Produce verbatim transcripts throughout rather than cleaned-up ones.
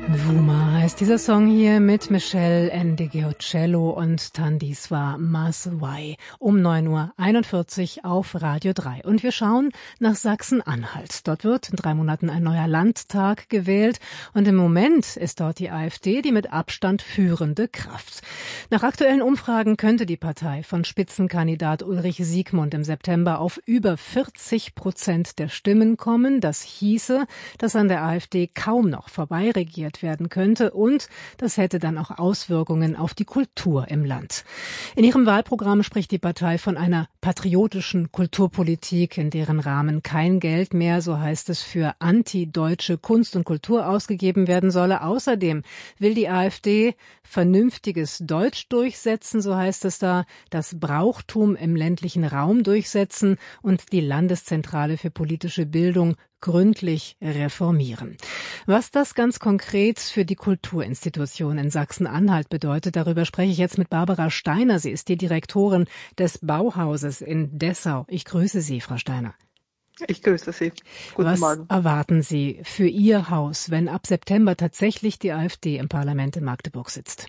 Wuma heißt dieser Song hier mit Michelle Ndegeocello und Thandiswa Maswai um neun Uhr einundvierzig auf Radio drei. Und wir schauen nach Sachsen-Anhalt. Dort wird in drei Monaten ein neuer Landtag gewählt und im Moment ist dort die AfD die mit Abstand führende Kraft. Nach aktuellen Umfragen könnte die Partei von Spitzenkandidat Ulrich Siegmund im September auf über vierzig Prozent der Stimmen kommen. Das hieße, dass an der AfD kaum noch vorbeiregiert werden könnte und das hätte dann auch Auswirkungen auf die Kultur im Land. In ihrem Wahlprogramm spricht die Partei von einer patriotischen Kulturpolitik, in deren Rahmen kein Geld mehr, so heißt es, für antideutsche Kunst und Kultur ausgegeben werden solle. Außerdem will die AfD vernünftiges Deutsch durchsetzen, so heißt es da, das Brauchtum im ländlichen Raum durchsetzen und die Landeszentrale für politische Bildung gründlich reformieren. Was das ganz konkret für die Kulturinstitution in Sachsen-Anhalt bedeutet, darüber spreche ich jetzt mit Barbara Steiner. Sie ist die Direktorin des Bauhauses in Dessau. Ich grüße Sie, Frau Steiner. Ich grüße Sie. Guten Was Morgen. erwarten Sie für Ihr Haus, wenn ab September tatsächlich die AfD im Parlament in Magdeburg sitzt?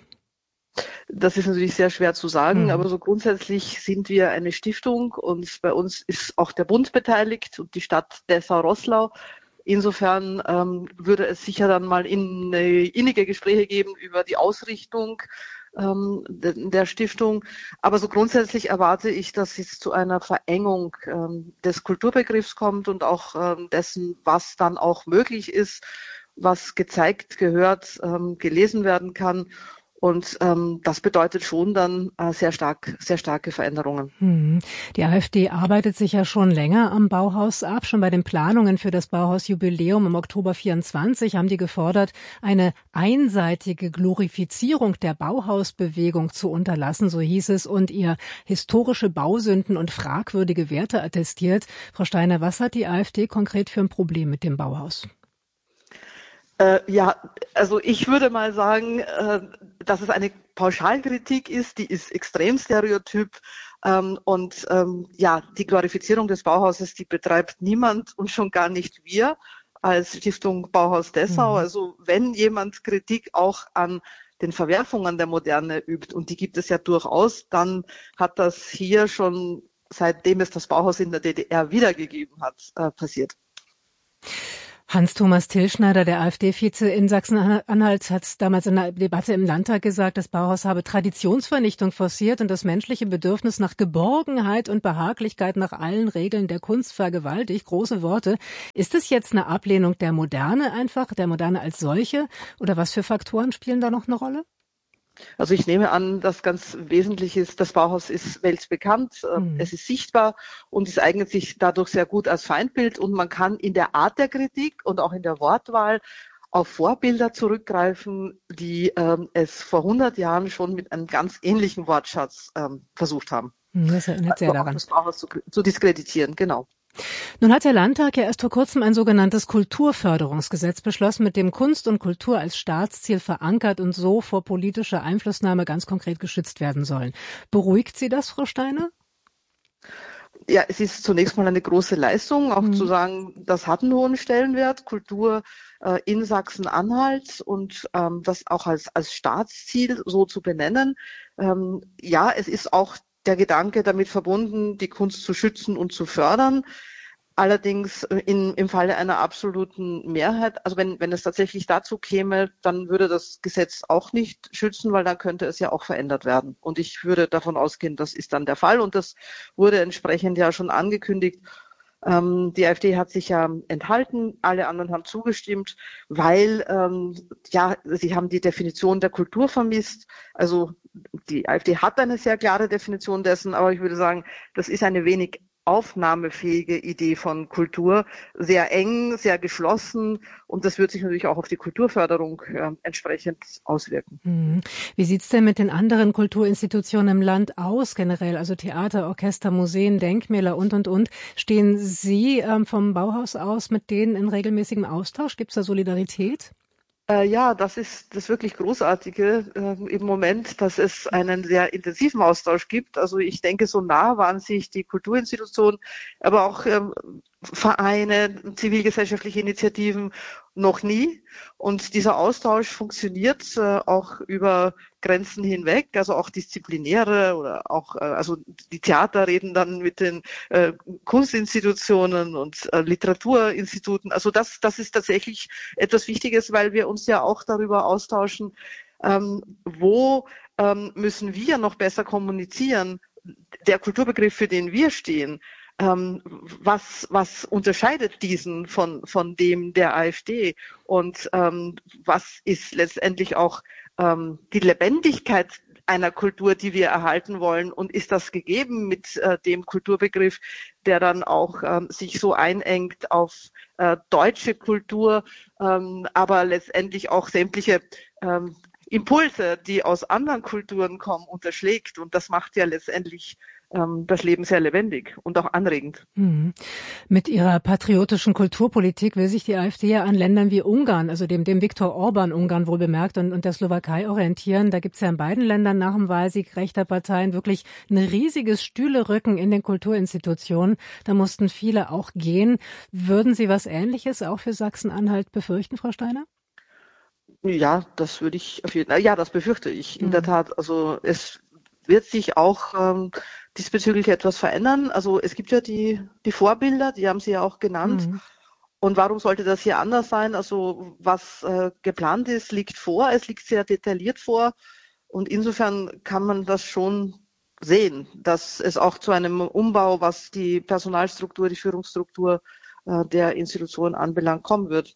Das ist natürlich sehr schwer zu sagen, Mhm. aber so grundsätzlich sind wir eine Stiftung und bei uns ist auch der Bund beteiligt und die Stadt Dessau-Roßlau. Insofern ähm, würde es sicher dann mal in, äh, innige Gespräche geben über die Ausrichtung ähm, de, der Stiftung. Aber so grundsätzlich erwarte ich, dass es zu einer Verengung ähm, des Kulturbegriffs kommt und auch ähm, dessen, was dann auch möglich ist, was gezeigt, gehört, ähm, gelesen werden kann. Und ähm, das bedeutet schon dann äh, sehr stark, sehr starke Veränderungen. Hm. Die AfD arbeitet sich ja schon länger am Bauhaus ab. Schon bei den Planungen für das Bauhausjubiläum im Oktober vierundzwanzig haben die gefordert, eine einseitige Glorifizierung der Bauhausbewegung zu unterlassen, so hieß es, und ihr historische Bausünden und fragwürdige Werte attestiert. Frau Steiner, was hat die AfD konkret für ein Problem mit dem Bauhaus? Äh, ja, also ich würde mal sagen, äh, dass es eine Pauschalkritik ist, die ist extrem stereotyp ähm, und ähm, ja, die Glorifizierung des Bauhauses, die betreibt niemand und schon gar nicht wir als Stiftung Bauhaus Dessau. Mhm. Also wenn jemand Kritik auch an den Verwerfungen der Moderne übt, und die gibt es ja durchaus, dann hat das hier schon, seitdem es das Bauhaus in der D D R wiedergegeben hat, äh, passiert. Hans-Thomas Tillschneider, der AfD-Vize in Sachsen-Anhalt, hat damals in einer Debatte im Landtag gesagt, das Bauhaus habe Traditionsvernichtung forciert und das menschliche Bedürfnis nach Geborgenheit und Behaglichkeit nach allen Regeln der Kunst vergewaltigt. Große Worte. Ist es jetzt eine Ablehnung der Moderne einfach, der Moderne als solche? Oder was für Faktoren spielen da noch eine Rolle? Also ich nehme an, dass ganz wesentlich ist, das Bauhaus ist weltbekannt, mhm. es ist sichtbar und es eignet sich dadurch sehr gut als Feindbild und man kann in der Art der Kritik und auch in der Wortwahl auf Vorbilder zurückgreifen, die ähm, es vor hundert Jahren schon mit einem ganz ähnlichen Wortschatz ähm, versucht haben. Das erinnert sehr also daran. Das Bauhaus zu, zu diskreditieren, genau. Nun hat der Landtag ja erst vor kurzem ein sogenanntes Kulturförderungsgesetz beschlossen, mit dem Kunst und Kultur als Staatsziel verankert und so vor politischer Einflussnahme ganz konkret geschützt werden sollen. Beruhigt Sie das, Frau Steiner? Ja, es ist zunächst mal eine große Leistung, auch mhm. zu sagen, das hat einen hohen Stellenwert, Kultur äh, in Sachsen-Anhalt und ähm, das auch als, als Staatsziel so zu benennen. Ähm, ja, es ist auch der Gedanke damit verbunden, die Kunst zu schützen und zu fördern. Allerdings in, im Falle einer absoluten Mehrheit, also wenn, wenn es tatsächlich dazu käme, dann würde das Gesetz auch nicht schützen, weil dann könnte es ja auch verändert werden. Und ich würde davon ausgehen, das ist dann der Fall. Und das wurde entsprechend ja schon angekündigt. Ähm, die AfD hat sich ja enthalten, alle anderen haben zugestimmt, weil ähm, ja, sie haben die Definition der Kultur vermisst. Also die AfD hat eine sehr klare Definition dessen, aber ich würde sagen, das ist eine wenig aufnahmefähige Idee von Kultur, sehr eng, sehr geschlossen und das wird sich natürlich auch auf die Kulturförderung äh, entsprechend auswirken. Hm. Wie sieht's denn mit den anderen Kulturinstitutionen im Land aus generell, also Theater, Orchester, Museen, Denkmäler und, und, und? Stehen Sie ähm, vom Bauhaus aus mit denen in regelmäßigem Austausch? Gibt's da Solidarität? Äh, ja, das ist das wirklich Großartige äh, im Moment, dass es einen sehr intensiven Austausch gibt. Also ich denke, so nah waren sich die Kulturinstitutionen, aber auch ähm, Vereine, zivilgesellschaftliche Initiativen noch nie. Und dieser Austausch funktioniert äh, auch über Grenzen hinweg, also auch disziplinäre oder auch, äh, also die Theater reden dann mit den äh, Kunstinstitutionen und äh, Literaturinstituten. Also das, das ist tatsächlich etwas Wichtiges, weil wir uns ja auch darüber austauschen, ähm, wo ähm, müssen wir noch besser kommunizieren, der Kulturbegriff, für den wir stehen. Ähm, was, was unterscheidet diesen von, von dem der AfD und ähm, was ist letztendlich auch ähm, die Lebendigkeit einer Kultur, die wir erhalten wollen, und ist das gegeben mit äh, dem Kulturbegriff, der dann auch ähm, sich so einengt auf äh, deutsche Kultur, ähm, aber letztendlich auch sämtliche ähm, Impulse, die aus anderen Kulturen kommen, unterschlägt, und das macht ja letztendlich das Leben sehr lebendig und auch anregend. Mhm. Mit ihrer patriotischen Kulturpolitik will sich die AfD ja an Ländern wie Ungarn, also dem, dem Viktor Orban Ungarn wohl bemerkt, und, und der Slowakei orientieren. Da gibt's ja in beiden Ländern nach dem Wahlsieg rechter Parteien wirklich ein riesiges Stühlerücken in den Kulturinstitutionen. Da mussten viele auch gehen. Würden Sie was Ähnliches auch für Sachsen-Anhalt befürchten, Frau Steiner? Ja, das würde ich auf jeden Fall, ja, das befürchte ich in mhm. der Tat. Also es wird sich auch ähm, diesbezüglich etwas verändern. Also es gibt ja die, die Vorbilder, die haben Sie ja auch genannt. Mhm. Und warum sollte das hier anders sein? Also was äh, geplant ist, liegt vor. Es liegt sehr detailliert vor. Und insofern kann man das schon sehen, dass es auch zu einem Umbau, was die Personalstruktur, die Führungsstruktur äh, der Institution anbelangt, kommen wird.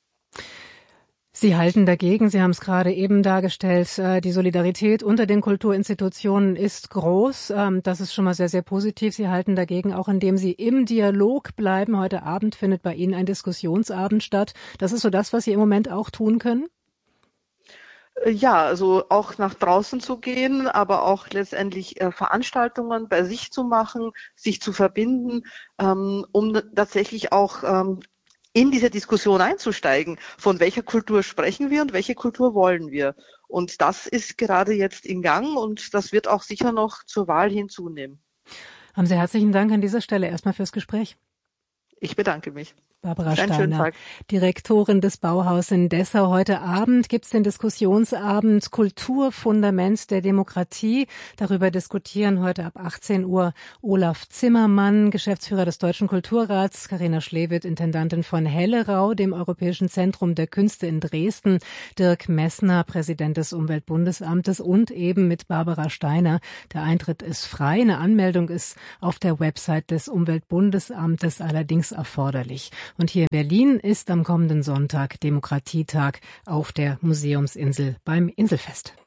Sie halten dagegen, Sie haben es gerade eben dargestellt, die Solidarität unter den Kulturinstitutionen ist groß. Das ist schon mal sehr, sehr positiv. Sie halten dagegen auch, indem Sie im Dialog bleiben. Heute Abend findet bei Ihnen ein Diskussionsabend statt. Das ist so das, was Sie im Moment auch tun können? Ja, also auch nach draußen zu gehen, aber auch letztendlich äh, Veranstaltungen bei sich zu machen, sich zu verbinden, ähm, um tatsächlich auch ähm, in diese Diskussion einzusteigen. Von welcher Kultur sprechen wir und welche Kultur wollen wir? Und das ist gerade jetzt in Gang, und das wird auch sicher noch zur Wahl hinzunehmen. Haben Sie herzlichen Dank an dieser Stelle erstmal fürs Gespräch. Ich bedanke mich. Barbara Steiner, Direktorin des Bauhaus in Dessau. Heute Abend gibt's den Diskussionsabend Kulturfundament der Demokratie. Darüber diskutieren heute ab achtzehn Uhr Olaf Zimmermann, Geschäftsführer des Deutschen Kulturrats, Carina Schlewitt, Intendantin von Hellerau, dem Europäischen Zentrum der Künste in Dresden, Dirk Messner, Präsident des Umweltbundesamtes, und eben mit Barbara Steiner. Der Eintritt ist frei. Eine Anmeldung ist auf der Website des Umweltbundesamtes allerdings erforderlich. Und hier in Berlin ist am kommenden Sonntag Demokratietag auf der Museumsinsel beim Inselfest.